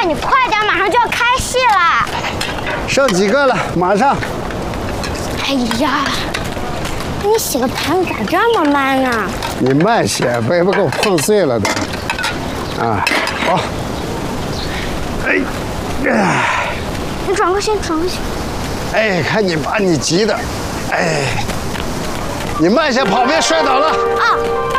你快点，马上就要开戏了。 剩几个了？马上。 哎呀，你洗个盘子咋这么慢呢？ 你慢些，别给我碰碎了的。啊，好。哎， 你转过身，转过去。 哎，看你把你急的，哎，你慢些跑，别摔倒了。 啊。